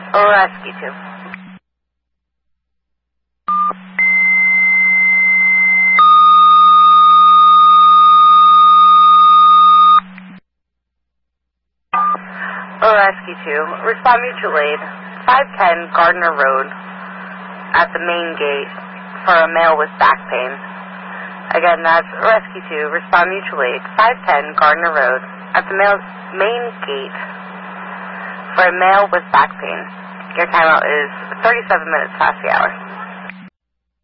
Rescue 2. Rescue 2. Respond mutual aid. 510 Gardner Road at the main gate for a male with back pain. Again, that's Rescue 2. Respond mutual aid. 510 Gardner Road at the main gate for a male with back pain. Your timeout is 37 minutes past the hour.